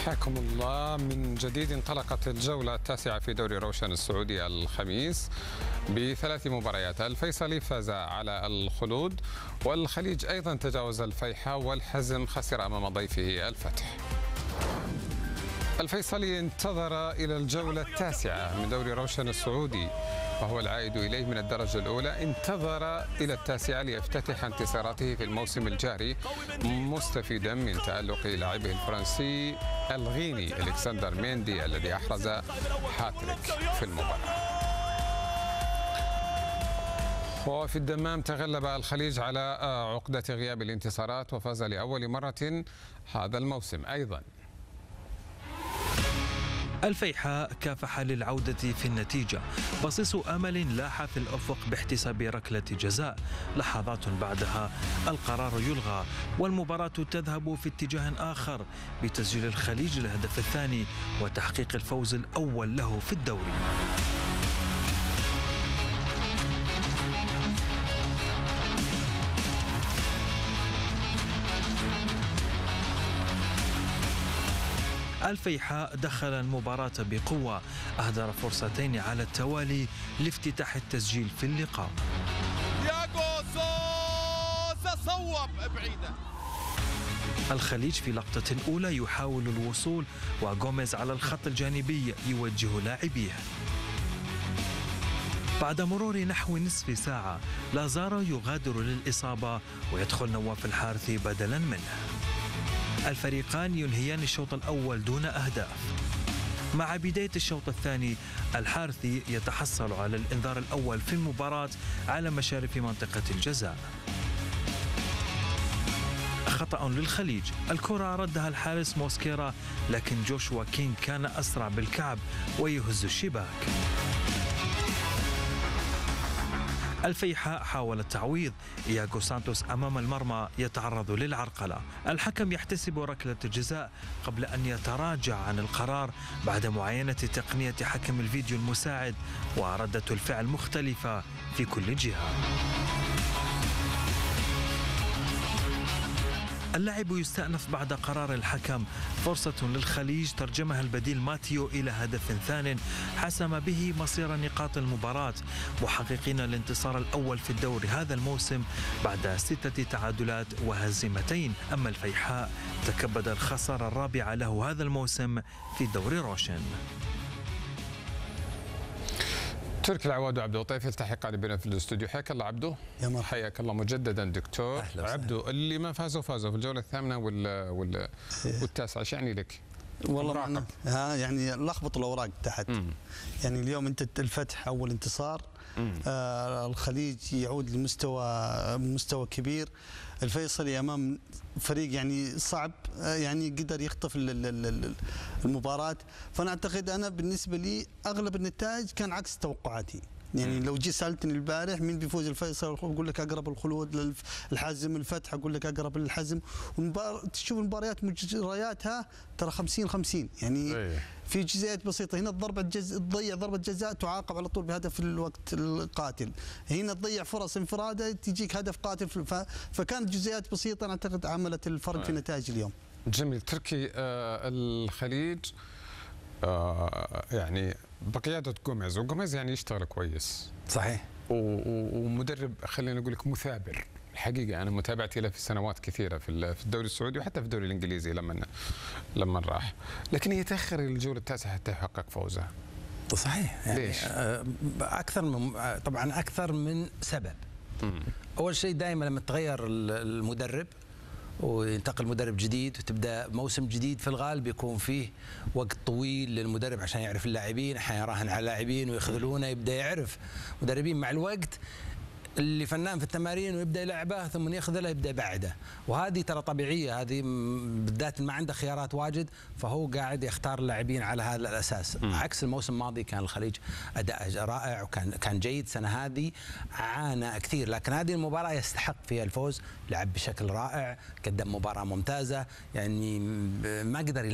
حياكم الله من جديد. انطلقت الجولة التاسعة في دوري روشن السعودي الخميس ب3 مباريات. الفيصلي فاز على الخلود، والخليج أيضا تجاوز الفيحاء، والحزم خسر أمام ضيفه الفتح. الفيصلي انتظر إلى الجولة التاسعة من دوري روشن السعودي وهو العائد إليه من الدرجة الأولى، انتظر إلى التاسعة ليفتتح انتصاراته في الموسم الجاري، مستفيدا من تألق لاعبه الفرنسي الغيني ألكسندر ميندي الذي أحرز هاتريك في المباراة. وفي الدمام تغلب الخليج على عقدة غياب الانتصارات وفاز لأول مرة هذا الموسم أيضا. الفيحاء كافح للعودة في النتيجة، بصيص أمل لاح في الأفق باحتساب ركلة جزاء. لحظات بعدها القرار يلغى والمباراة تذهب في اتجاه آخر بتسجيل الخليج الهدف الثاني وتحقيق الفوز الأول له في الدوري. الفيحاء دخل المباراة بقوة، أهدر فرصتين على التوالي لافتتاح التسجيل في اللقاء. ياغو سوسا صوب بعيدة. الخليج في لقطة أولى يحاول الوصول، وغوميز على الخط الجانبي يوجه لاعبيه. بعد مرور نحو نصف ساعة لازارو يغادر للإصابة ويدخل نواف الحارثي بدلا منه. الفريقان ينهيان الشوط الأول دون أهداف. مع بداية الشوط الثاني الحارثي يتحصل على الإنذار الأول في المباراة على مشارف منطقة الجزاء. خطأ للخليج، الكرة ردها الحارس موسكيرا، لكن جوشوا كينغ كان أسرع بالكعب ويهز الشباك. الفيحاء حاول التعويض، إياغو سانتوس أمام المرمى يتعرض للعرقلة. الحكم يحتسب ركلة الجزاء قبل أن يتراجع عن القرار بعد معاينة تقنية حكم الفيديو المساعد وردة الفعل مختلفة في كل جهة. اللعب يستأنف بعد قرار الحكم، فرصة للخليج ترجمها البديل ماتيو إلى هدف ثان حسم به مصير نقاط المباراة، محققين الانتصار الأول في الدوري هذا الموسم بعد 6 تعادلات وهزيمتين. أما الفيحاء تكبد الخسارة الرابعة له هذا الموسم في دوري روشن. تركي العواد وعبدو الطيف يلتحقان بنا في الاستوديو. حياك الله عبدو. يا مرحبا. حياك الله مجددا دكتور. عبدو، اللي ما فازوا في الجوله الثامنه والتاسعه، ايش يعني لك؟ والله يعني لخبط الاوراق تحت. يعني اليوم انت الفتح اول انتصار، الخليج يعود لمستوى كبير، الفيصلي امام فريق يعني صعب، يعني قدر يخطف المباراة. فانا اعتقد انا بالنسبه لي اغلب النتائج كان عكس توقعاتي. يعني لو جي سالتني البارح مين بيفوز الفيصل اقول لك اقرب الخلود، الحزم الفتح اقول لك اقرب للحزم. تشوف المباريات مجرياتها ترى 50-50 يعني. في جزئيات بسيطه، هنا تضيع ضربه جزاء تعاقب على طول بهدف الوقت القاتل، هنا تضيع فرص انفراده تجيك هدف قاتل. فكانت جزئيات بسيطه انا اعتقد عملت الفرق في نتائج اليوم. جميل. تركي، الخليج يعني بقيادة غوميز، وغوميز يعني يشتغل كويس صحيح، ومدرب خلينا نقول لك مثابر. الحقيقة أنا متابعتي له في سنوات كثيرة في الدوري السعودي وحتى في الدوري الإنجليزي لما راح، لكن يتأخر الجولة التاسعة حتى يحقق فوزه. صحيح. يعني ليش؟ طبعا أكثر من سبب. أول شيء دائما لما تغير المدرب وينتقل مدرب جديد وتبدا موسم جديد، في الغالب يكون فيه وقت طويل للمدرب عشان يعرف اللاعبين، احيانا يراهن على اللاعبين ويخذلونه، يبدا يعرف مدربين مع الوقت اللي فنان في التمارين ويبدا يلعبه ثم يخذله يبدا يبعده، وهذه ترى طبيعيه، هذه بالذات ما عنده خيارات واجد فهو قاعد يختار اللاعبين على هذا الاساس. عكس الموسم الماضي كان الخليج اداء رائع وكان جيد، السنه هذه عانى كثير، لكن هذه المباراه يستحق فيها الفوز، لعب بشكل رائع، قدم مباراه ممتازه، يعني ما قدر